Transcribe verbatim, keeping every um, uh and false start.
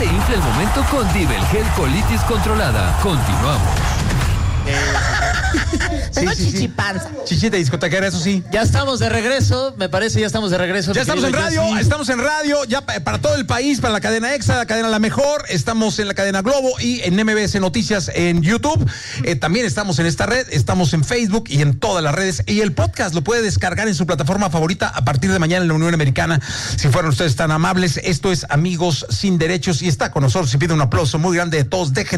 se infla el momento con Divelgel Colitis Controlada. Continuamos. Tengo Sí, sí, sí. chichipanza. Chichita discotequera, eso sí. Ya estamos de regreso, me parece, ya estamos de regreso. Ya estamos en radio, Jessy. estamos en radio, ya pa- para todo el país, para la cadena Exa, la cadena La Mejor, estamos en la cadena Globo y en M B S Noticias en YouTube. Eh, también estamos en esta red, estamos en Facebook y en todas las redes. Y el podcast lo puede descargar en su plataforma favorita a partir de mañana en la Unión Americana. Si fueran ustedes tan amables, esto es Amigos Sin Derechos y está con nosotros. Y pide un aplauso muy grande de todos. Dejen